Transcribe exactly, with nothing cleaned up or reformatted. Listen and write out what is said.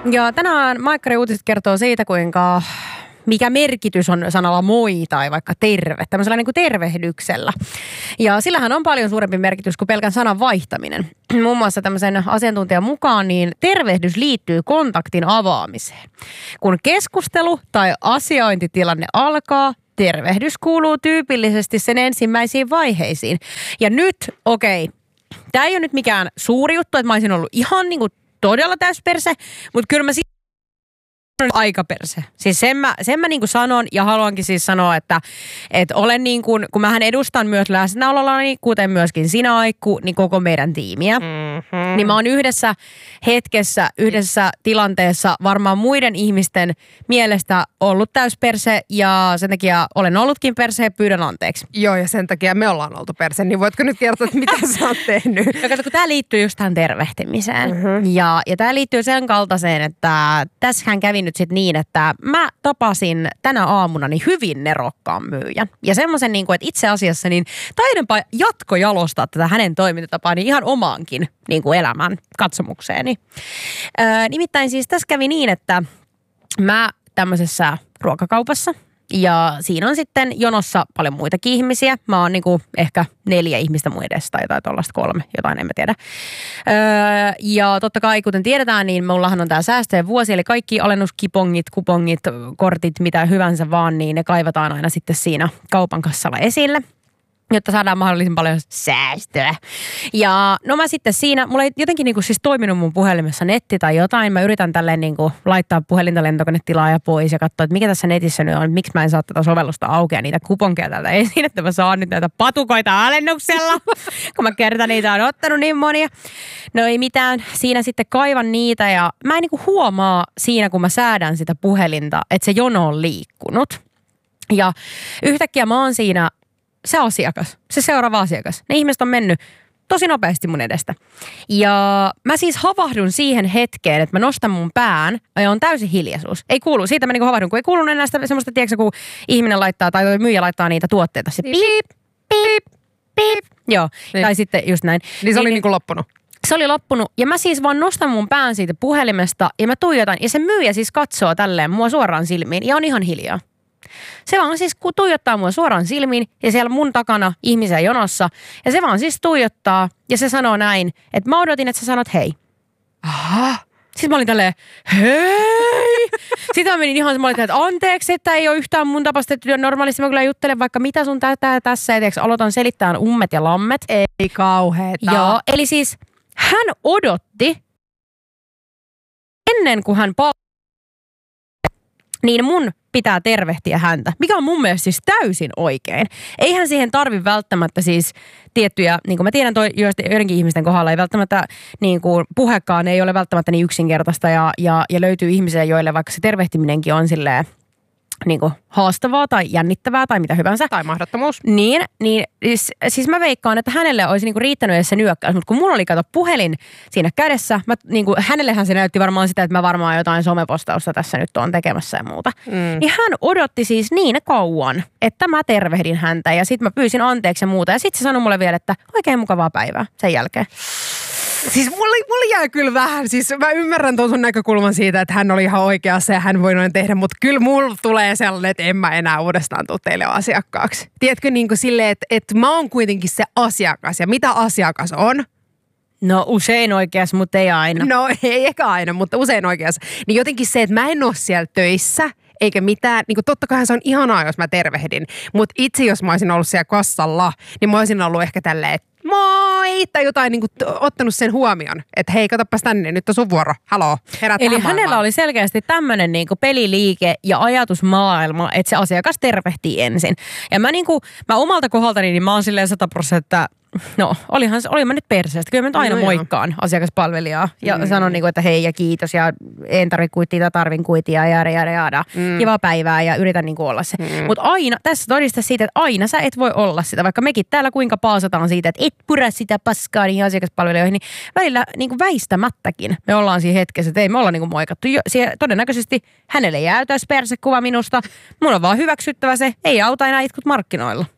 Ja tänään Maikkari Uutiset kertoo siitä, kuinka mikä merkitys on sanalla moi tai vaikka terve, tämmöisellä niin kuin tervehdyksellä. Ja sillähän on paljon suurempi merkitys kuin pelkän sanan vaihtaminen. Muun muassa tämmöisen asiantuntijan mukaan niin tervehdys liittyy kontaktin avaamiseen. Kun keskustelu tai asiointitilanne alkaa, tervehdys kuuluu tyypillisesti sen ensimmäisiin vaiheisiin. Ja nyt, okei, okay, tämä ei ole nyt mikään suuri juttu, että mä olisin ollut ihan niin kuin todella täysperse, mutta kyllä mä si- aikaperse. Siis sen mä, sen mä niin kuin sanon ja haluankin siis sanoa, että, että olen niin kuin, kun mähän edustan myös läsnäolollani, kuten myöskin sinä Aikku, niin koko meidän tiimiä. Mm-hmm. Niin mä oon yhdessä hetkessä, yhdessä tilanteessa varmaan muiden ihmisten mielestä ollut täysperse ja sen takia olen ollutkin perse ja pyydän anteeksi. Joo, ja sen takia me ollaan oltu perse, niin voitko nyt kertoa, että mitä sä oot tehnyt? No kato, kun tää liittyy just tähän tervehtimiseen. Mm-hmm. Ja, ja tää liittyy sen kaltaiseen, että tässähän kävi nyt sit niin, että mä tapasin tänä aamuna niin hyvin nerokkaan myyjän. Ja semmoisen, niin kuin, että itse asiassa niin taidanpa jatkojalostaa tätä hänen toimintatapaa niin ihan omaankin niin kuin elämän katsomukseeni. Öö, nimittäin siis tässä kävi niin, että mä tämmöisessä ruokakaupassa ja siinä on sitten jonossa paljon muitakin ihmisiä. Mä oon niinku ehkä neljä ihmistä mun edestä tai jotain tuollaista kolme, jotain en mä tiedä. Öö, ja totta kai, kuten tiedetään, niin mullahan on tää säästöjen vuosi, eli kaikki alennuskipongit, kupongit, kortit, mitä hyvänsä vaan, niin ne kaivataan aina sitten siinä kaupan kassalla esille, jotta saadaan mahdollisimman paljon säästöä. Ja no mä sitten siinä, mulla ei jotenkin niinku siis toiminut mun puhelimessa netti tai jotain. Mä yritän tälleen niinku laittaa puhelinta lentokonetilaa ja pois ja katsoa, että mikä tässä netissä nyt on, että miksi mä en saa tätä sovellusta auki ja niitä kuponkeja täältä esiin, että mä saan nyt näitä patukoita alennuksella, kun mä kertaan niitä on ottanut niin monia. No ei mitään, siinä sitten kaivan niitä ja mä en niinku huomaa siinä, kun mä säädän sitä puhelinta, että se jono on liikkunut. Ja yhtäkkiä mä oon siinä se asiakas, se seuraava asiakas. Ne ihmiset on mennyt tosi nopeasti mun edestä. Ja mä siis havahdun siihen hetkeen, että mä nostan mun pään ja on täysin hiljaisuus. Ei kuulu, siitä mä niinku havahdun, kun ei kuulu enää sitä semmoista, tiedätkö, kun ihminen laittaa tai myyjä laittaa niitä tuotteita. Se piip, piip, piip. Joo, niin. Tai sitten just näin. Niin se oli niin, niinku loppunut. Se oli loppunut ja mä siis vaan nostan mun pään siitä puhelimesta ja mä tuijotan. Ja se myyjä siis katsoo tälleen mua suoraan silmiin ja on ihan hiljaa. Se vaan siis tuijottaa mua suoraan silmiin ja siellä mun takana ihmisiä jonossa. Ja se vaan siis tuijottaa ja se sanoo näin, että mä odotin, että sä sanot hei. Aha. Sitten mä olin tälleen, hei. Sitten mä menin ihan semmoinen, että anteeksi, että ei ole yhtään mun tapasta, että normaalisti mä kyllä juttelen vaikka mitä sun tää tässä. Ja tiiäks, aloitan selittämään ummet ja lammet. Ei kauheeta. Joo, eli siis hän odotti ennen kuin hän pal- niin mun pitää tervehtiä häntä, mikä on mun mielestä siis täysin oikein. Eihän siihen tarvi välttämättä siis tiettyjä, niin kuin mä tiedän toi, joidenkin ihmisten kohdalla ei välttämättä, niin kuin puhekaan ei ole välttämättä niin yksinkertaista ja, ja, ja löytyy ihmisiä, joille vaikka se tervehtiminenkin on silleen niin kuin haastavaa tai jännittävää tai mitä hyvänsä. Tai mahdottomuus. Niin, niin siis, siis mä veikkaan, että hänelle olisi niin kuin riittänyt edes se nyökkäys, mutta kun mulla oli kato puhelin siinä kädessä, mä, niin kuin, hänellehän se näytti varmaan sitä, että mä varmaan jotain somepostausta tässä nyt oon tekemässä ja muuta. Mm. Niin hän odotti siis niin kauan, että mä tervehdin häntä ja sit mä pyysin anteeksi ja muuta. Ja sit se sanoi mulle vielä, että oikein mukavaa päivää sen jälkeen. Siis mulla, mulla jää kyllä vähän, siis mä ymmärrän tuon sun näkökulman siitä, että hän oli ihan oikeassa ja hän voi noin tehdä, mutta kyllä mulla tulee sellainen, että en mä enää uudestaan tule teille asiakkaaksi. Tiedätkö niin kuin silleen, että, että mä oon kuitenkin se asiakas ja mitä asiakas on? No usein oikeassa, mutta ei aina. No ei ehkä aina, mutta usein oikeassa. Niin jotenkin se, että mä en ole siellä töissä eikä mitään, niin kuin totta kai se on ihanaa, jos mä tervehdin, mutta itse jos mä olisin ollut siellä kassalla, niin mä olisin ollut ehkä tälleen, että moi, tai jotain niin kuin ottanut sen huomioon, että hei, katsopas tänne, nyt on sun vuoro, haloo, herät Eli hänellä maailmaan. Oli selkeästi tämmöinen niin kuin peliliike ja ajatusmaailma, että se asiakas tervehtii ensin. Ja mä, niin kuin, mä omalta kohdaltani, niin mä oon silleen sata prosenttia, no olihan se, olin mä nyt perseestä. Kyllä mä nyt aina no, moikkaan joo. asiakaspalvelijaa ja mm. sanon, niin kuin, että hei ja kiitos ja en tarvitse kuittia tai tarvin kuittia ja jaada, jaada, jaada. Mm. Kivaa päivää ja yritän niin kuin olla se. Mm. Mutta aina, tässä todista siitä, että aina sä et voi olla sitä, vaikka mekin täällä kuinka paasataan siitä, että et purä sitä paskaa niihin asiakaspalvelijoihin, niin välillä niin kuin väistämättäkin me ollaan siinä hetkessä, että ei me olla niin kuin moikattu. Sie, todennäköisesti hänelle jää täys persekuva minusta. Mun on vaan hyväksyttävä se, ei auta enää itkut markkinoilla.